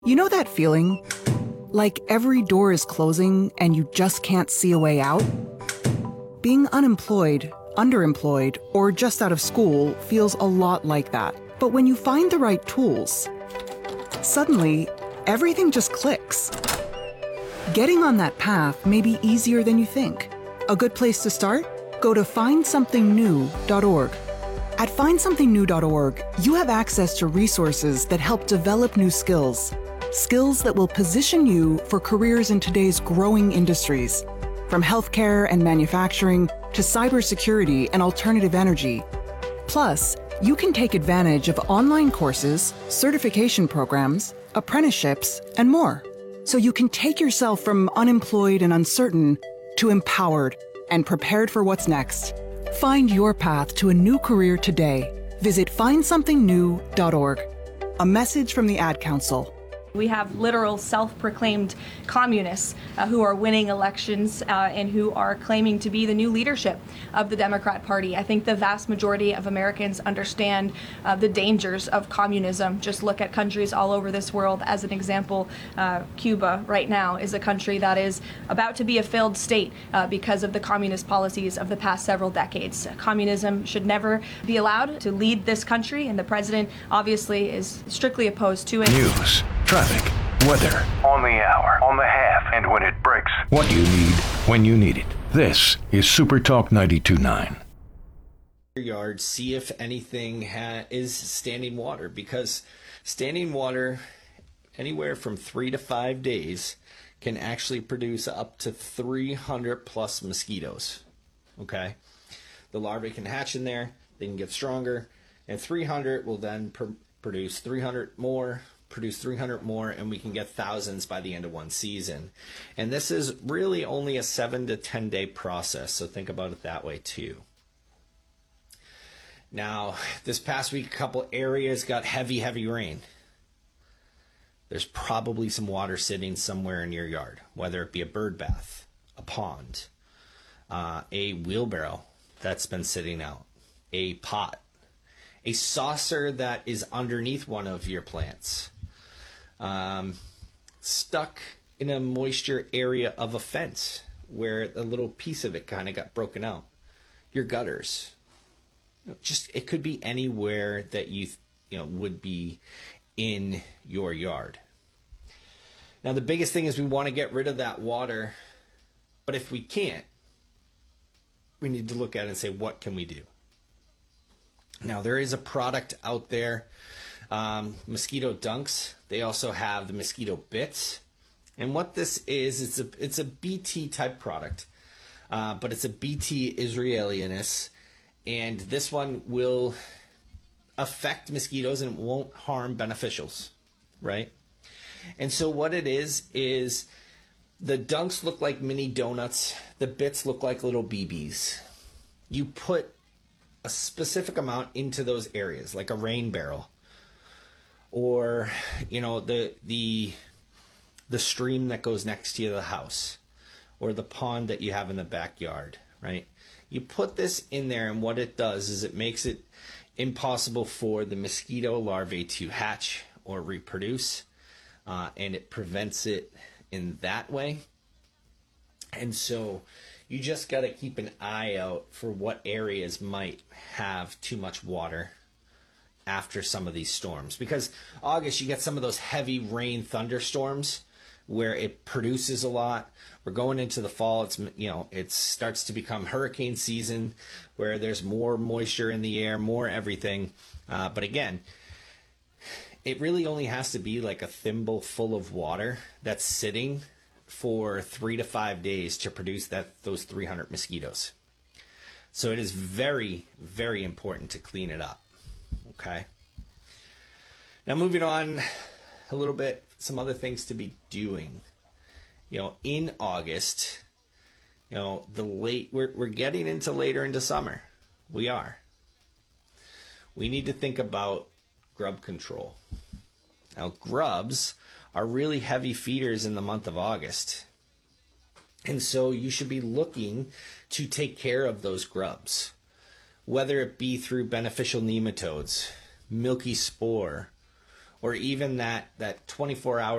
You know that feeling? Like every door is closing and you just can't see a way out? Being unemployed, underemployed, or just out of school feels a lot like that. But when you find the right tools, suddenly, everything just clicks. Getting on that path may be easier than you think. A good place to start? Go to findsomethingnew.org. At findsomethingnew.org, you have access to resources that help develop new skills. Skills that will position you for careers in today's growing industries, from healthcare and manufacturing to cybersecurity and alternative energy. Plus, you can take advantage of online courses, certification programs, apprenticeships, and more. So you can take yourself from unemployed and uncertain to empowered and prepared for what's next. Find your path to a new career today. Visit findsomethingnew.org. A message from the Ad Council. We have literal self-proclaimed communists who are winning elections and who are claiming to be the new leadership of the Democrat Party. I think the vast majority of Americans understand the dangers of communism. Just look at countries all over this world. As an example, Cuba right now is a country that is about to be a failed state because of the communist policies of the past several decades. Communism should never be allowed to lead this country, and the president obviously is strictly opposed to it. News, traffic, weather. On the hour, on the half, and when it breaks. What you need, when you need it. This is Super Talk 92.9. Yard, see if anything is standing water, because standing water anywhere from 3 to 5 days can actually produce up to 300 plus mosquitoes. Okay, the larvae can hatch in there, they can get stronger, and 300 will then produce 300 more, and we can get thousands by the end of one season. And this is really only a 7 to 10 day process, so think about it that way too. Now, this past week, a couple areas got heavy rain. There's probably some water sitting somewhere in your yard, whether it be a bird bath, a pond, a wheelbarrow that's been sitting out, a pot, a saucer that is underneath one of your plants, stuck in a moisture area of a fence where a little piece of it kind of got broken out, your gutters. Just, it could be anywhere that you would be in your yard. Now, the biggest thing is we want to get rid of that water, but if we can't, we need to look at it and say, what can we do? Now, there is a product out there, Mosquito Dunks. They also have the Mosquito Bits. And what this is, it's a BT type product, but it's a BT Israeliness. And this one will affect mosquitoes and it won't harm beneficials, right? And so what it is the Dunks look like mini donuts. The Bits look like little BBs. You put a specific amount into those areas, like a rain barrel, or the stream that goes next to the house, or the pond that you have in the backyard, right? You put this in there, and what it does is it makes it impossible for the mosquito larvae to hatch or reproduce, and it prevents it in that way. And so you just got to keep an eye out for what areas might have too much water after some of these storms. Because August, you get some of those heavy rain thunderstorms where it produces a lot. We're going into the fall. It starts to become hurricane season where there's more moisture in the air, more everything. But again, it really only has to be like a thimble full of water that's sitting for 3 to 5 days to produce those 300 mosquitoes. So it is very, very important to clean it up. Okay. Now moving on a little bit, some other things to be doing. In August, we're getting into later into summer. We are. We need to think about grub control. Now, grubs are really heavy feeders in the month of August. And so you should be looking to take care of those grubs, whether it be through beneficial nematodes, milky spore, or even that 24 hour